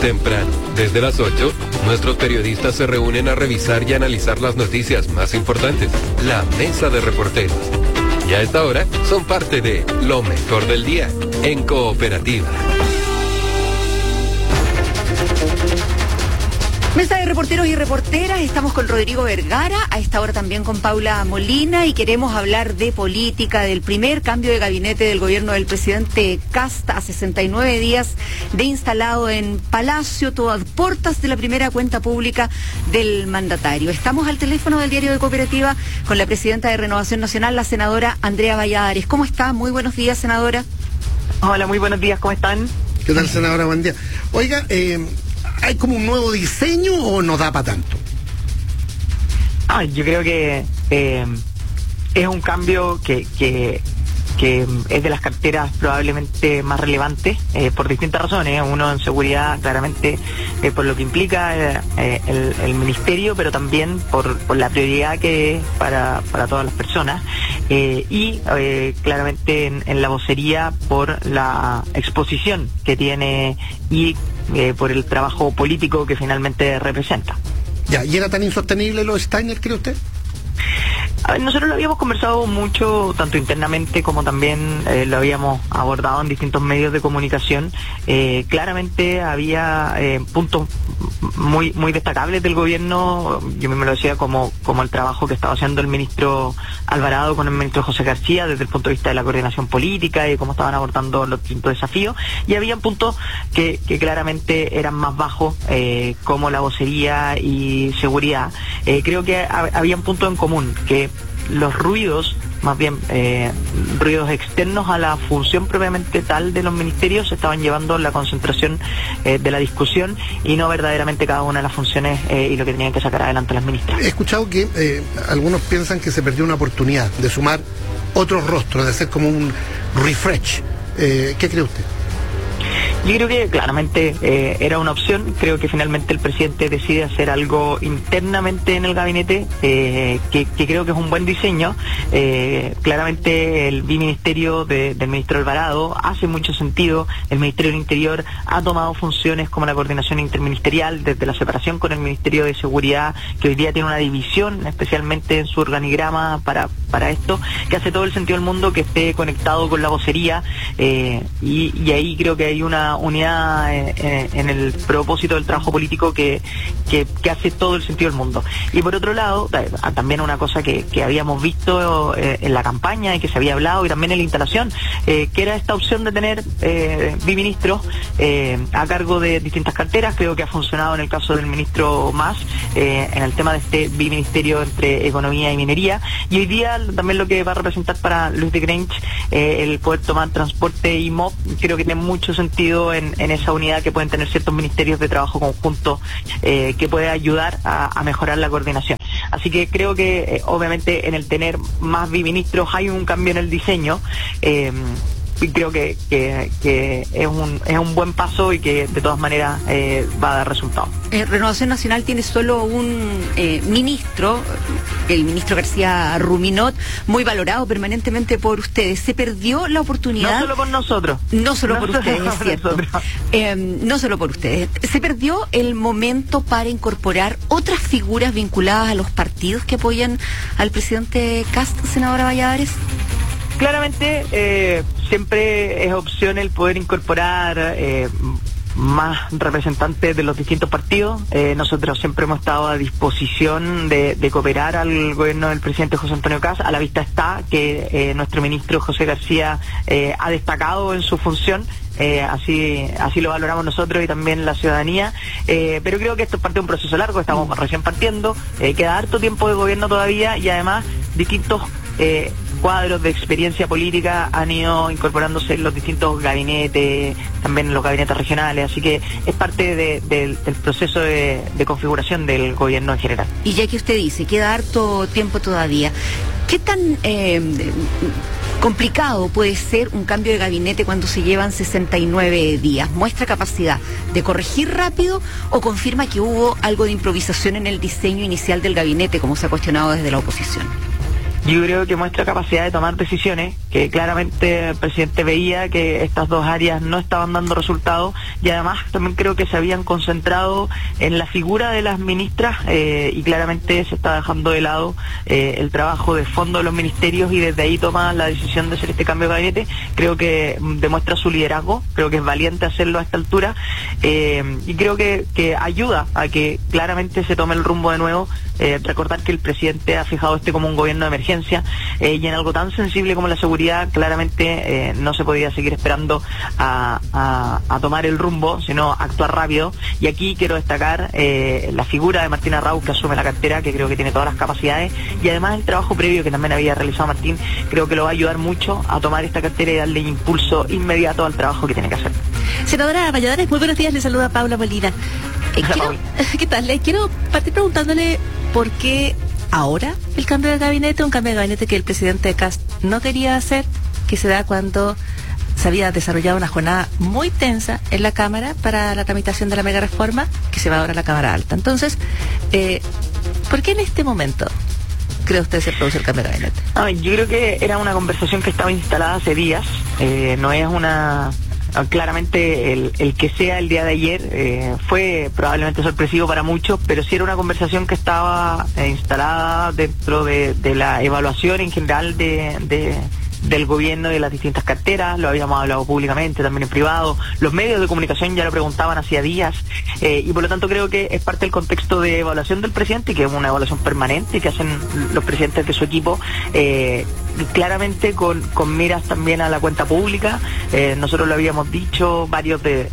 Temprano, desde las 8, nuestros periodistas se reúnen a revisar y analizar las noticias más importantes. La Mesa de Reporteros. Y a esta hora son parte de Lo Mejor del Día, en Cooperativa. Mesa de reporteros y reporteras, estamos con Rodrigo Vergara, a esta hora también con Paula Molina, y queremos hablar de política, del primer cambio de gabinete del gobierno del presidente Kast a 69 días de instalado en Palacio, todo a puertas de la primera cuenta pública del mandatario. Estamos al teléfono del Diario de Cooperativa con la presidenta de Renovación Nacional, la senadora Andrea Valladares. ¿Cómo está? Muy buenos días, senadora. Hola, muy buenos días, ¿cómo están? ¿Qué tal, senadora? Buen día. Oiga, ¿hay como un nuevo diseño o no da para tanto? Yo creo que es un cambio que es de las carteras probablemente más relevantes por distintas razones. Uno, en seguridad, claramente por lo que implica el ministerio, pero también por la prioridad que es para todas las personas. Y claramente en la vocería por la exposición que tiene y por el trabajo político que finalmente representa. Ya, ¿y era tan insostenible lo de Steiner, cree usted? A ver, nosotros lo habíamos conversado mucho, tanto internamente como también lo habíamos abordado en distintos medios de comunicación. Claramente había puntos muy destacables del gobierno. Yo mismo lo decía, como el trabajo que estaba haciendo el ministro Alvarado con el ministro José García desde el punto de vista de la coordinación política y cómo estaban abordando los distintos desafíos. Y había puntos que claramente eran más bajos, como la vocería y seguridad. Creo que había un punto en común, que los ruidos, más bien ruidos externos a la función propiamente tal de los ministerios, se estaban llevando la concentración de la discusión y no verdaderamente cada una de las funciones y lo que tenían que sacar adelante las ministras. He escuchado que algunos piensan que se perdió una oportunidad de sumar otros rostros, de hacer como un refresh. ¿Qué cree usted? Yo creo que claramente era una opción. Creo que finalmente el presidente decide hacer algo internamente en el gabinete, que creo que es un buen diseño. Claramente el biministerio del ministro Alvarado hace mucho sentido. El Ministerio del Interior ha tomado funciones como la coordinación interministerial, desde la separación con el Ministerio de Seguridad, que hoy día tiene una división, especialmente en su organigrama para esto, que hace todo el sentido del mundo que esté conectado con la vocería, y ahí creo que hay una unidad en el propósito del trabajo político que hace todo el sentido del mundo. Y por otro lado, también una cosa que habíamos visto en la campaña y que se había hablado, y también en la instalación, que era esta opción de tener biministros a cargo de distintas carteras. Creo que ha funcionado en el caso del ministro Mas, en el tema de este biministerio entre economía y minería, y hoy día también lo que va a representar para Luis de Grange el poder tomar transporte y MOP. Creo que tiene mucho sentido en esa unidad que pueden tener ciertos ministerios de trabajo conjunto, que puede ayudar a mejorar la coordinación. Así que creo que obviamente en el tener más biministros hay un cambio en el diseño, y creo que es un buen paso y que de todas maneras va a dar resultados. Renovación Nacional tiene solo un ministro, el ministro García Ruminot, muy valorado permanentemente por ustedes. ¿Se perdió la oportunidad? No solo por nosotros. No solo por ustedes, es cierto. No solo por ustedes. ¿Se perdió el momento para incorporar otras figuras vinculadas a los partidos que apoyan al presidente Kast, senadora Valladares? Claramente siempre es opción el poder incorporar más representantes de los distintos partidos. Nosotros siempre hemos estado a disposición de cooperar al gobierno del presidente José Antonio Kast. A la vista está que nuestro ministro José García ha destacado en su función. Así lo valoramos nosotros y también la ciudadanía, pero creo que esto es parte de un proceso largo. Estamos recién partiendo, queda harto tiempo de gobierno todavía, y además distintos cuadros de experiencia política han ido incorporándose en los distintos gabinetes, también en los gabinetes regionales, así que es parte del proceso de configuración del gobierno en general. Y ya que usted dice, queda harto tiempo todavía, ¿qué tan complicado puede ser un cambio de gabinete cuando se llevan 69 días? ¿Muestra capacidad de corregir rápido o confirma que hubo algo de improvisación en el diseño inicial del gabinete, como se ha cuestionado desde la oposición? Yo creo que muestra capacidad de tomar decisiones, que claramente el presidente veía que estas dos áreas no estaban dando resultados, y además también creo que se habían concentrado en la figura de las ministras, y claramente se está dejando de lado el trabajo de fondo de los ministerios, y desde ahí toma la decisión de hacer este cambio de gabinete. Creo que demuestra su liderazgo, creo que es valiente hacerlo a esta altura, y creo que ayuda a que claramente se tome el rumbo de nuevo. Recordar que el presidente ha fijado como un gobierno de emergencia, y en algo tan sensible como la seguridad claramente no se podía seguir esperando a tomar el rumbo, sino actuar rápido. Y aquí quiero destacar la figura de Martín Arrau, que asume la cartera, que creo que tiene todas las capacidades, y además el trabajo previo que también había realizado Martín, creo que lo va a ayudar mucho a tomar esta cartera y darle impulso inmediato al trabajo que tiene que hacer. Senadora Valladares, muy buenos días, le saluda Paula Molina. ¿Qué tal? Le quiero partir preguntándole por qué ahora el cambio de gabinete, un cambio de gabinete que el presidente Kast no quería hacer, que se da cuando se había desarrollado una jornada muy tensa en la Cámara para la tramitación de la mega reforma, que se va ahora a la Cámara Alta. Entonces, ¿por qué en este momento cree usted se produce el cambio de gabinete? Yo creo que era una conversación que estaba instalada hace días, no es una... Claramente el que sea el día de ayer fue probablemente sorpresivo para muchos, pero sí era una conversación que estaba instalada dentro de la evaluación en general del gobierno, de las distintas carteras. Lo habíamos hablado públicamente, también en privado. Los medios de comunicación ya lo preguntaban hacía días, y por lo tanto creo que es parte del contexto de evaluación del presidente, que es una evaluación permanente que hacen los presidentes de su equipo, claramente con miras también a la cuenta pública. Nosotros lo habíamos dicho, varios de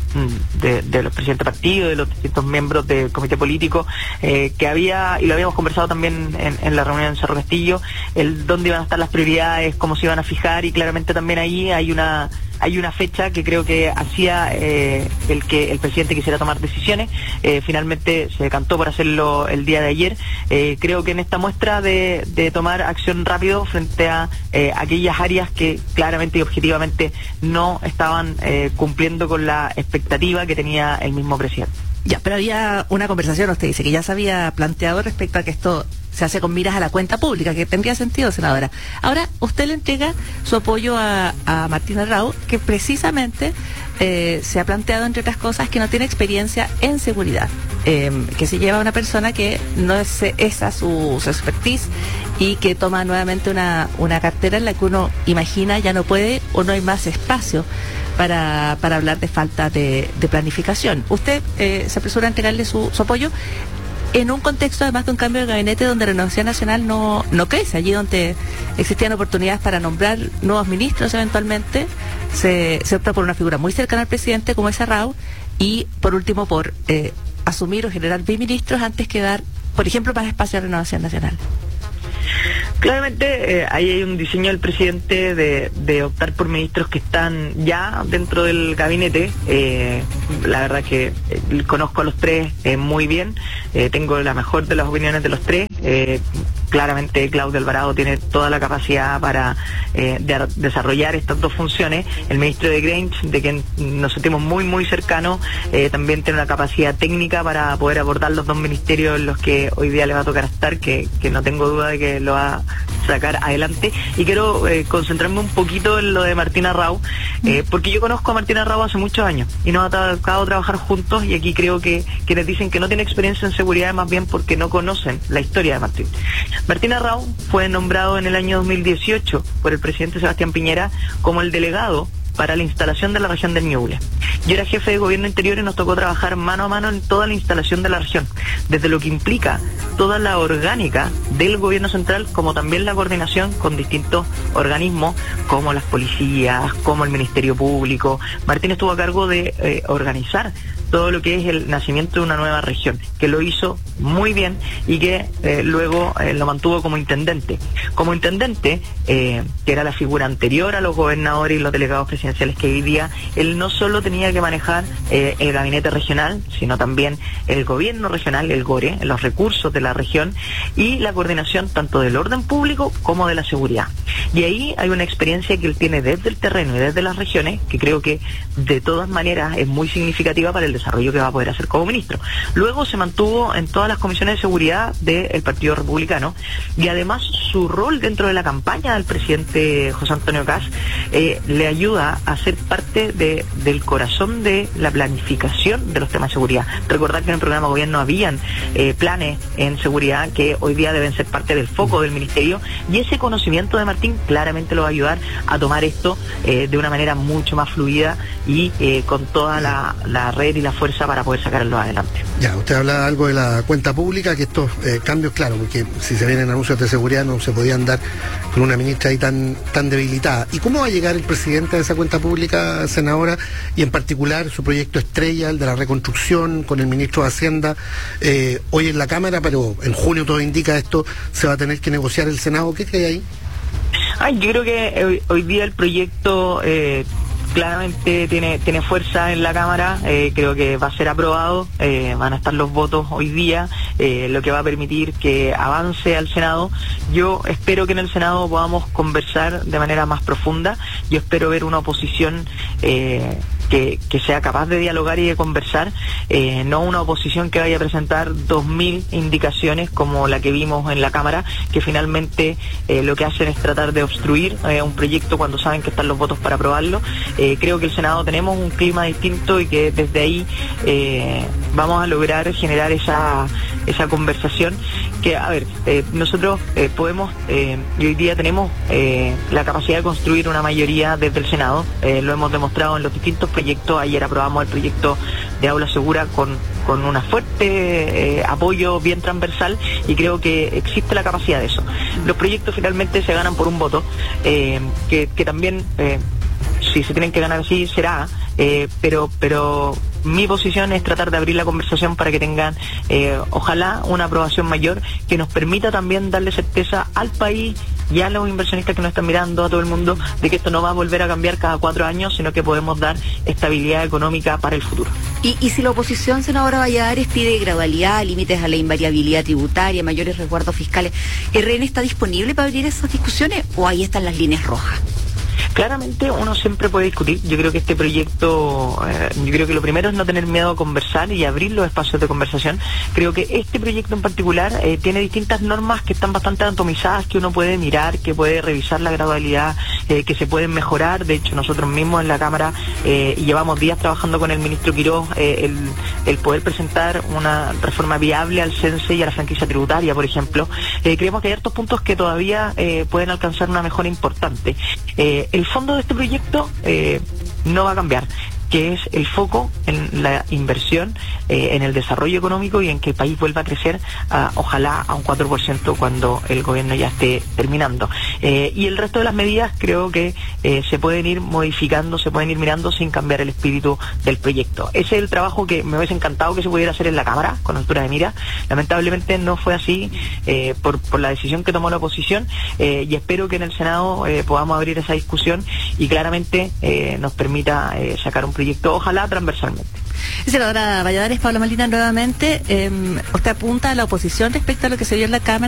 los presidentes de partido, de los distintos miembros del comité político, que había, y lo habíamos conversado también en la reunión en Cerro Castillo, dónde iban a estar las prioridades, cómo se iban a fijar, y claramente también ahí hay una fecha que creo que hacía el que el presidente quisiera tomar decisiones. Finalmente se decantó por hacerlo el día de ayer. Creo que en esta muestra de tomar acción rápido frente a aquellas áreas que claramente y objetivamente no estaban cumpliendo con la expectativa que tenía el mismo presidente. Ya, pero había una conversación, usted dice, que ya se había planteado respecto a que esto se hace con miras a la cuenta pública, que tendría sentido, senadora. Ahora, usted le entrega su apoyo a Martín Arrau, que precisamente se ha planteado, entre otras cosas, que no tiene experiencia en seguridad, que se lleva a una persona que no es esa su expertise, y que toma nuevamente una cartera en la que uno imagina ya no puede o no hay más espacio para hablar de falta de planificación. Usted se apresura a entregarle su apoyo en un contexto además de un cambio de gabinete donde Renovación Nacional no crece, allí donde existían oportunidades para nombrar nuevos ministros eventualmente, se opta por una figura muy cercana al presidente como es Arrau, y por último por asumir o generar biministros antes que dar, por ejemplo, más espacio a Renovación Nacional. Claramente ahí hay un diseño del presidente de optar por ministros que están ya dentro del gabinete. La verdad que conozco a los tres muy bien, tengo la mejor de las opiniones de los tres. Claramente Claudio Alvarado tiene toda la capacidad para desarrollar estas dos funciones. El ministro de Grange, de quien nos sentimos muy muy cercanos, también tiene una capacidad técnica para poder abordar los dos ministerios en los que hoy día le va a tocar estar, que no tengo duda de que lo va a sacar adelante. Y quiero concentrarme un poquito en lo de Martín Arrau, porque yo conozco a Martín Arrau hace muchos años y nos ha tocado trabajar juntos, y aquí creo que quienes dicen que no tiene experiencia en seguridad más bien porque no conocen la historia de Martín. Martín Arrau fue nombrado en el año 2018 por el presidente Sebastián Piñera como el delegado para la instalación de la región del Ñuble. Yo era jefe de gobierno interior y nos tocó trabajar mano a mano en toda la instalación de la región, desde lo que implica toda la orgánica del gobierno central, como también la coordinación con distintos organismos, como las policías, como el Ministerio Público. Martín estuvo a cargo de organizar todo lo que es el nacimiento de una nueva región, que lo hizo muy bien y que luego lo mantuvo como intendente. Como intendente, que era la figura anterior a los gobernadores y los delegados presidenciales que hoy día, él no solo tenía que manejar el gabinete regional, sino también el gobierno regional, el GORE, los recursos de la región y la coordinación tanto del orden público como de la seguridad. Y ahí hay una experiencia que él tiene desde el terreno y desde las regiones, que creo que de todas maneras es muy significativa para el desarrollo desarrollo que va a poder hacer como ministro. Luego se mantuvo en todas las comisiones de seguridad del Partido Republicano, y además su rol dentro de la campaña del presidente José Antonio Kast le ayuda a ser parte del corazón de la planificación de los temas de seguridad. Recordar que en el programa de gobierno habían planes en seguridad que hoy día deben ser parte del foco del ministerio, y ese conocimiento de Martín claramente lo va a ayudar a tomar esto de una manera mucho más fluida y con toda la red y la fuerza para poder sacarlo adelante. Ya, usted habla algo de la cuenta pública, que estos cambios, claro, porque si se vienen anuncios de seguridad no se podían dar con una ministra ahí tan debilitada. ¿Y cómo va a llegar el presidente a esa cuenta pública, senadora, y en particular su proyecto estrella, el de la reconstrucción, con el ministro de Hacienda hoy en la Cámara, pero en junio todo indica esto se va a tener que negociar el Senado? ¿Qué cree ahí? Yo creo que hoy día el proyecto claramente tiene fuerza en la Cámara. Creo que va a ser aprobado, van a estar los votos hoy día, lo que va a permitir que avance al Senado. Yo espero que en el Senado podamos conversar de manera más profunda. Yo espero ver una oposición que sea capaz de dialogar y de conversar, no una oposición que vaya a presentar 2000 indicaciones como la que vimos en la Cámara, que finalmente lo que hacen es tratar de obstruir un proyecto cuando saben que están los votos para aprobarlo. Creo que el Senado tenemos un clima distinto y que desde ahí vamos a lograr generar esa conversación que, a ver, nosotros podemos, y hoy día tenemos la capacidad de construir una mayoría desde el Senado. Lo hemos demostrado en los distintos proyectos. Ayer aprobamos el proyecto de Aula Segura con un fuerte apoyo bien transversal, y creo que existe la capacidad de eso. Los proyectos finalmente se ganan por un voto, que también, si se tienen que ganar así, será, pero mi posición es tratar de abrir la conversación para que tengan, ojalá, una aprobación mayor que nos permita también darle certeza al país y a los inversionistas que nos están mirando, a todo el mundo, de que esto no va a volver a cambiar cada 4 años, sino que podemos dar estabilidad económica para el futuro. Y si la oposición, senadora Valladares, pide gradualidad, límites a la invariabilidad tributaria, mayores resguardos fiscales, ¿RN está disponible para abrir esas discusiones o ahí están las líneas rojas? Claramente uno siempre puede discutir. Yo creo que este proyecto, yo creo que lo primero es no tener miedo a conversar y abrir los espacios de conversación. Creo que este proyecto en particular tiene distintas normas que están bastante atomizadas, que uno puede mirar, que puede revisar la gradualidad, que se pueden mejorar. De hecho, nosotros mismos en la Cámara llevamos días trabajando con el ministro Quirós el poder presentar una reforma viable al CENSE y a la franquicia tributaria, por ejemplo. Creemos que hay hartos puntos que todavía pueden alcanzar una mejora importante. El fondo de este proyecto no va a cambiar, que es el foco en la inversión, en el desarrollo económico y en que el país vuelva a crecer, ojalá a un 4% cuando el gobierno ya esté terminando. Y el resto de las medidas creo que se pueden ir modificando, se pueden ir mirando sin cambiar el espíritu del proyecto. Ese es el trabajo que me hubiese encantado que se pudiera hacer en la Cámara, con altura de mira. Lamentablemente no fue así por la decisión que tomó la oposición, y espero que en el Senado podamos abrir esa discusión y claramente nos permita sacar un proyecto, ojalá transversalmente. Senadora Valladares, Paula Molina, nuevamente, usted apunta a la oposición respecto a lo que se vio en la Cámara.